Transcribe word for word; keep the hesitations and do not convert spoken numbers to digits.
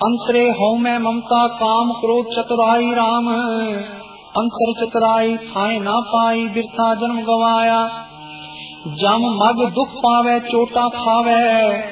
अंतरे हौ में ममता काम क्रोध चतुराई राम। अंतर चतुराई थाए ना पाई बिरथा जन्म गवाया। जम मग दुख पावे चोटा खावे